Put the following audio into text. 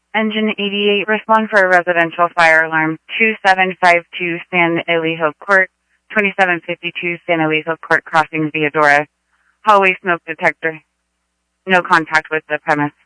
Engine 88, respond for a residential fire alarm, 2752 San Elijo Court, 2752 San Elijo Court, crossing Viadora. Hallway smoke detector. No contact with the premise.